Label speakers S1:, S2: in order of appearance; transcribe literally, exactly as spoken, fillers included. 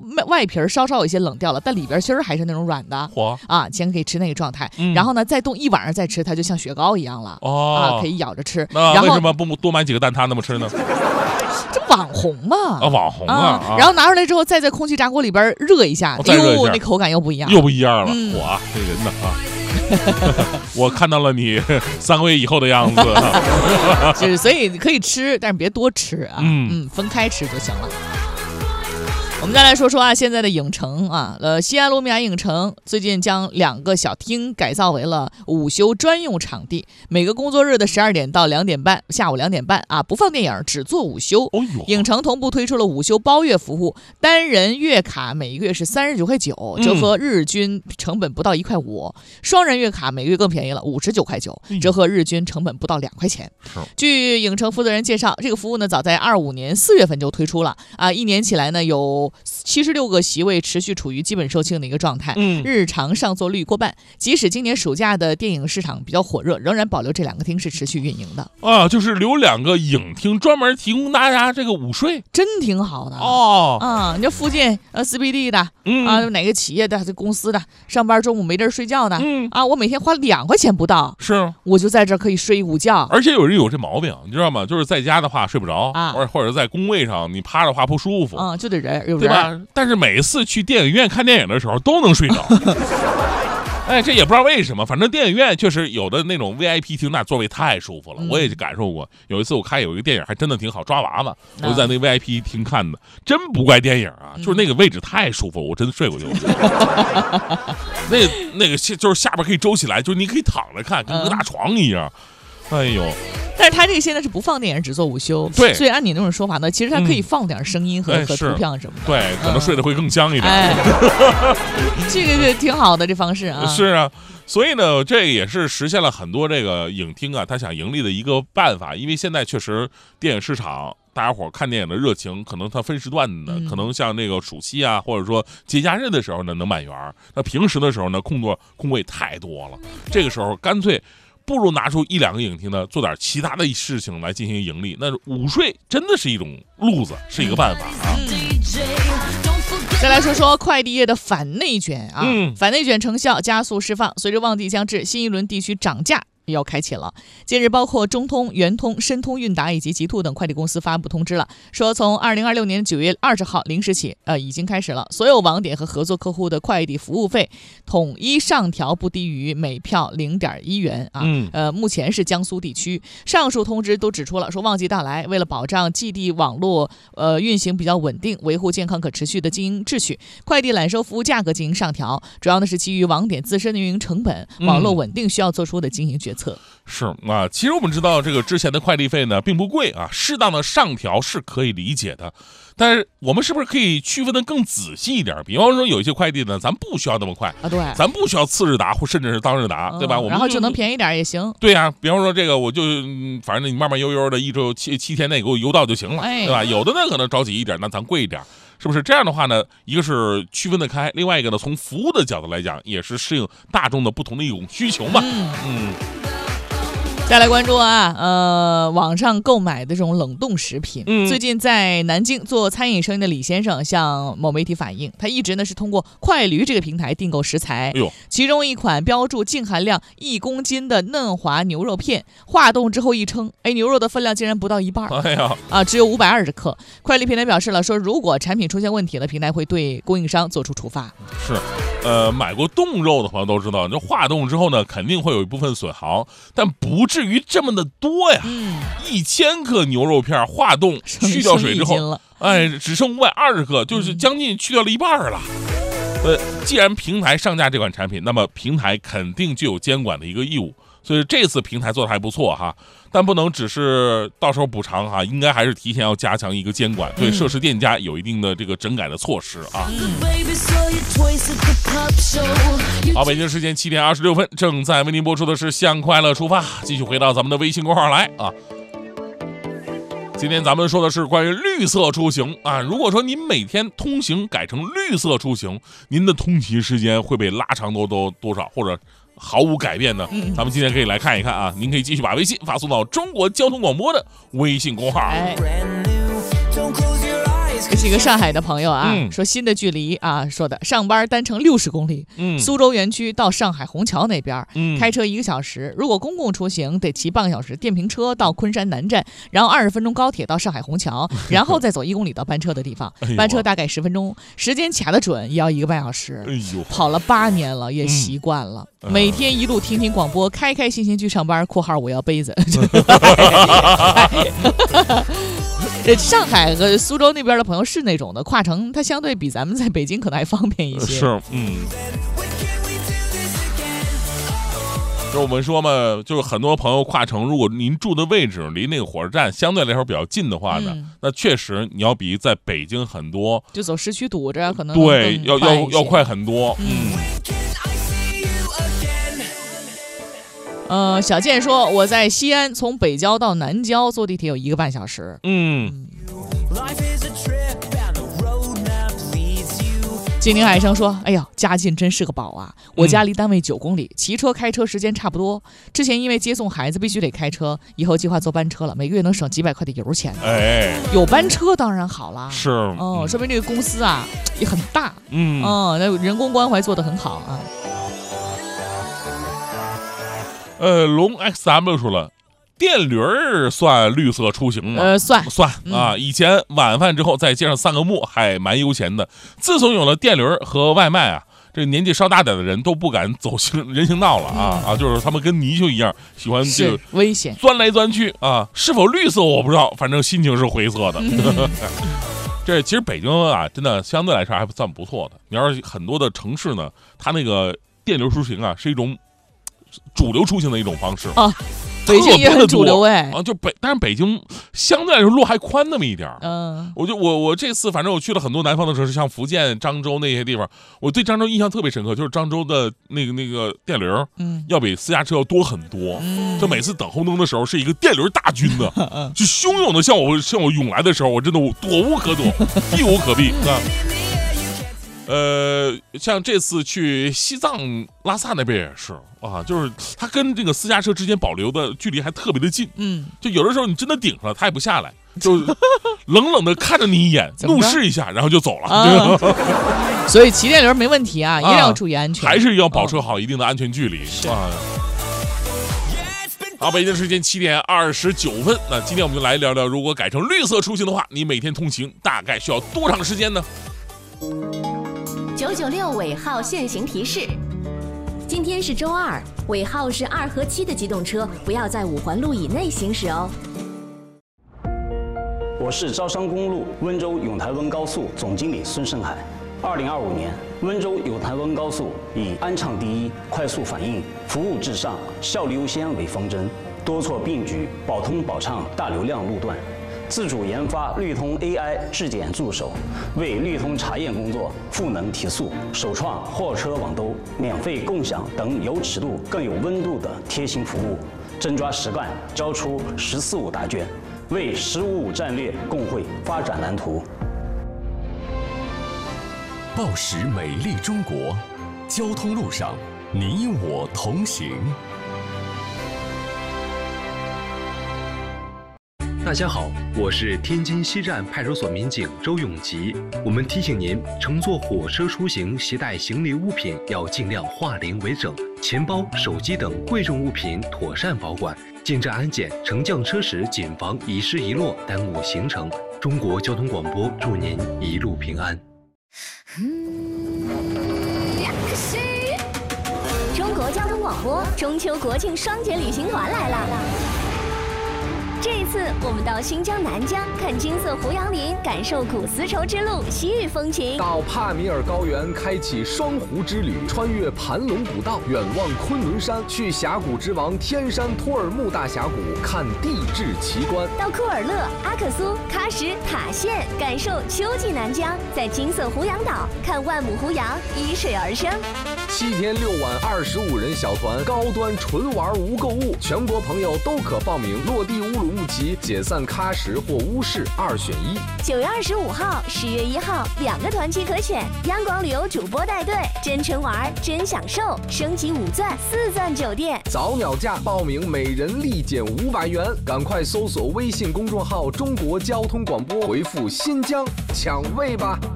S1: 外皮稍稍有一些冷掉了，但里边芯儿还是那种软的。
S2: 嚯
S1: 啊，先可以吃那个状态，
S2: 嗯、
S1: 然后呢再冻一晚上再吃，它就像雪糕一样了。
S2: 哦，
S1: 啊，可以咬着吃。
S2: 那
S1: 然后
S2: 为什么不多买几个蛋挞那么吃呢？
S1: 这网红嘛，
S2: 啊，网红啊，
S1: 啊然后拿出来之后，再在空气炸锅里边热一下，哎呦，那口感又不一样，
S2: 又不一样了。
S1: 嗯、
S2: 我这人呢啊，我看到了你三个月以后的样子。
S1: 是，所以可以吃，但是别多吃啊，
S2: 嗯
S1: 嗯，分开吃就行了。我们再来说说啊，现在的影城啊，呃，西安卢米亚影城最近将两个小厅改造为了午休专用场地，每个工作日的十二点到两点半，下午两点半啊，不放电影，只做午休。
S2: 哦、
S1: 影城同步推出了午休包月服务，单人月卡每个月是三十九块九，折合日均成本不到一块五；双人月卡每个月更便宜了，五十九块九，折合日均成本不到两块钱。据影城负责人介绍，这个服务呢，早在二五年四月份就推出了啊，一年起来呢有七十六个席位持续处于基本售罄的一个状态，
S2: 嗯，
S1: 日常上座率过半。即使今年暑假的电影市场比较火热，仍然保留这两个厅是持续运营的
S2: 啊，就是留两个影厅专门提供大家这个午睡，
S1: 真挺好的
S2: 哦。
S1: 啊，你这附近呃 C B D 的，
S2: 嗯
S1: 啊，哪个企业的、公司的，上班中午没地儿睡觉的，
S2: 嗯
S1: 啊，我每天花两块钱不到，
S2: 是，
S1: 我就在这儿可以睡一午觉。
S2: 而且有人有这毛病，你知道吗？就是在家的话睡不着，
S1: 啊，
S2: 或者或者在工位上你趴着话不舒服，
S1: 啊，就得人有人，
S2: 对吧？但是每次去电影院看电影的时候都能睡着。哎，这也不知道为什么，反正电影院确实有的那种 V I P 厅，那座位太舒服了，
S1: 嗯、
S2: 我也感受过。有一次我看有一个电影还真的挺好，抓娃娃，我就在那 V I P 厅看的，真不怪电影啊，就是那个位置太舒服了，我真的睡过去了。那那个就是下边可以周起来，就是你可以躺着看，跟个大床一样。哎呦！
S1: 但是他这个现在是不放电影，只做午休。
S2: 对，
S1: 所以按你那种说法呢，其实他可以放点声音和、嗯、和图片什么的。
S2: 对，可能睡得会更香一点。
S1: 哎，这个挺好的，这方式啊。
S2: 是啊，所以呢，这也是实现了很多这个影厅啊，他想盈利的一个办法。因为现在确实电影市场，大家伙看电影的热情，可能它分时段的，嗯、可能像那个暑期啊，或者说节假日的时候呢能满员，那平时的时候呢空座空位太多了，这个时候干脆。不如拿出一两个影厅呢，做点其他的事情来进行盈利。那午睡真的是一种路子，是一个办法啊。
S1: 嗯、再来说说快递业的反内卷啊，
S2: 嗯、
S1: 反内卷成效加速释放。随着旺季将至，新一轮地区涨价要开启了。近日，包括中通、圆通、申通、韵达以及极兔等快递公司发布通知了，说从二零二六年九月二十号零时起，呃，已经开始了，所有网点和合作客户的快递服务费统一上调，不低于每票零点一元啊。
S2: 嗯、
S1: 呃，目前是江苏地区。上述通知都指出了，说旺季到来，为了保障寄递网络呃运行比较稳定，维护健康可持续的经营秩序，快递揽收服务价格进行上调，主要呢是基于网点自身的运营成本、网络稳定需要做出的经营决策。
S2: 是啊，其实我们知道这个之前的快递费呢并不贵啊，适当的上调是可以理解的，但是我们是不是可以区分的更仔细一点？比方说有一些快递呢，咱不需要那么快
S1: 啊，对，
S2: 咱不需要次日达或甚至是当日达，嗯、对吧？我们
S1: 然后就能便宜点也行。
S2: 对呀、啊，比方说这个我就反正你慢慢悠悠的，一周七七天内给我邮到就行了，
S1: 哎、
S2: 对吧？有的呢可能着急一点，那咱贵一点。是不是这样的话呢？一个是区分得开，另外一个呢，从服务的角度来讲，也是适应大众的不同的一种需求嘛。
S1: 嗯。
S2: 嗯
S1: 再来关注啊，呃，网上购买的这种冷冻食品。
S2: 嗯，
S1: 最近在南京做餐饮生意的李先生向某媒体反映，他一直呢是通过快驴这个平台订购食材。
S2: 哎呦，
S1: 其中一款标注净含量一公斤的嫩滑牛肉片，化冻之后一称，哎，牛肉的分量竟然不到一半。
S2: 哎呀，
S1: 啊，只有五百二十克。快递平台表示了，说如果产品出现问题了，平台会对供应商做出处罚。
S2: 是，呃，买过冻肉的朋友都知道，这化冻之后呢，肯定会有一部分损耗，但不至于这么的多呀。
S1: 嗯，
S2: 一千克牛肉片化冻去掉水之后，哎，只剩五百二十克，就是将近去掉了一半了。嗯、呃，既然平台上架这款产品，那么平台肯定就有监管的一个义务。所以这次平台做的还不错哈，但不能只是到时候补偿哈，应该还是提前要加强一个监管，对涉事店家有一定的这个整改的措施啊。嗯、好，北京时间七点二十六分，正在为您播出的是《向快乐出发》，继续回到咱们的微信公号来啊。今天咱们说的是关于绿色出行啊。如果说您每天通行改成绿色出行，您的通勤时间会被拉长多多多少，或者毫无改变呢？
S1: 嗯、
S2: 咱们今天可以来看一看啊。您可以继续把微信发送到中国交通广播的微信公号。
S1: 哎这是一个上海的朋友啊，
S2: 嗯、
S1: 说新的距离啊，说的上班单程六十公里，嗯，苏州园区到上海虹桥那边，嗯，开车一个小时，如果公共出行得骑半个小时，电瓶车到昆山南站，然后二十分钟高铁到上海虹桥，然后再走一公里到班车的地方，哎、班车大概十分钟，时间卡得准也要一个半小时。哎呦，跑了八年了，也习惯了，嗯、每天一路听听广播，开开心心去上班。括号我要杯子。上海和苏州那边的朋友是那种的跨城，它相对比咱们在北京可能还方便一些。
S2: 是，嗯。就我们说嘛，就是很多朋友跨城，如果您住的位置离那个火车站相对来说比较近的话呢，嗯、那确实你要比在北京很多，
S1: 就走市区堵着可能
S2: 对要要要快很多。嗯。嗯
S1: 呃，小健说我在西安，从北郊到南郊坐地铁有一个半小时。嗯。金陵海生说：“哎呦，家近真是个宝啊！我家离单位九公里，骑车开车时间差不多。之前因为接送孩子必须得开车，以后计划坐班车了，每个月能省几百块的油钱。哎，有班车当然好啦。
S2: 是，
S1: 哦、嗯，说明这个公司啊也很大。嗯，哦，那人工关怀做得很好啊。”
S2: 呃，龙 X M 说了，电驴儿算绿色出行吗？
S1: 呃，算
S2: 算啊。以前晚饭之后再接上三个木，还蛮悠闲的。自从有了电驴儿和外卖啊，这年纪稍大点的人都不敢走行人行道了啊、嗯、啊！就是他们跟泥鳅一样，喜欢这个
S1: 危险
S2: 钻来钻去啊。是否绿色我不知道，反正心情是灰色的。嗯这其实北京啊，真的相对来说还算不错的。你要是很多的城市呢，它那个电流出行啊，是一种主流出行的一种方式
S1: 啊，北京也很主流哎
S2: 啊，就北，但是北京相对来说路还宽那么一点嗯，我就我我这次反正我去了很多南方的城市，像福建漳州那些地方，我对漳州印象特别深刻，就是漳州的那个那个电驴，嗯，要比私家车要多很多。嗯，就每次等红灯的时候，是一个电驴大军的，就汹涌的向我向我涌来的时候，我真的我躲无可躲，避无可避啊。呃，像这次去西藏拉萨那边也是啊，就是它跟这个私家车之间保留的距离还特别的近，嗯，就有的时候你真的顶上了，它也不下来，就冷冷的看着你一眼，怒视一下，然后就走了。啊、
S1: 所以骑电驴没问题啊，一定要注意安全，
S2: 啊、还是要保持好一定的安全距离、哦、啊。好，北京时间七点二十九分，那今天我们就来聊聊，如果改成绿色出行的话，你每天通勤大概需要多长时间呢？
S3: 九九六尾号限行提示：今天是周二，尾号是二和七的机动车不要在五环路以内行驶哦。
S4: 我是招商公路温州永台温高速总经理孙胜海。二零二五年，温州永台温高速以安畅第一、快速反应、服务至上、效率优先为方针，多措并举，保通保畅大流量路段。自主研发绿通 A I 质检助手，为绿通查验工作赋能提速，首创货车网兜、免费共享等有尺度更有温度的贴心服务，真抓实干，交出“十四五”答卷，为“十五五”战略共绘发展蓝图。
S5: 报时美丽中国，交通路上你我同行。
S6: 大家好，我是天津西站派出所民警周永吉。我们提醒您，乘坐火车出行携带行李物品要尽量化零为整，钱包、手机等贵重物品妥善保管。进站安检、乘降车时谨防遗失遗落，耽误行程。中国交通广播祝您一路平安。
S3: 中国交通广播中秋国庆双节旅行团来了。这一次，我们到新疆南疆看金色胡杨林，感受古丝绸之路西域风情；
S7: 到帕米尔高原开启双湖之旅，穿越盘龙古道，远望昆仑山；去峡谷之王天山托尔木大峡谷看地质奇观；
S3: 到库尔勒、阿克苏、喀什、塔县，感受秋季南疆；在金色胡杨岛看万亩胡杨依水而生。
S7: 七天六晚二十五人小团，高端纯玩无购物，全国朋友都可报名。落地乌鲁木齐，解散喀什或乌市，二选一。
S3: 九月二十五号、十月一号两个团期可选，央广旅游主播带队，真纯玩真享受，升级五钻四钻酒店，
S7: 早鸟价报名每人立减五百元，赶快搜索微信公众号中国交通广播，回复新疆抢位吧。